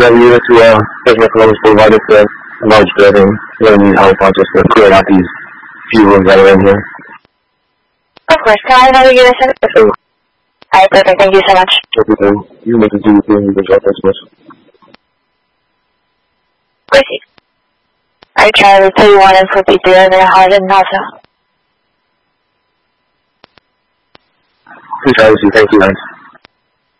another unit to President Columbus Boulevard. It's a large building. We're going to need help on just clearing out these few rooms that are in here. Of course. Can I have another unit, sir? Yes, sir. Alright, perfect. Thank you so much. Everything. You make it do your thing. You can drop as much. Proceed. Alright, Charlie, 31 and 53 over there, Harden, also. Thank you, guys.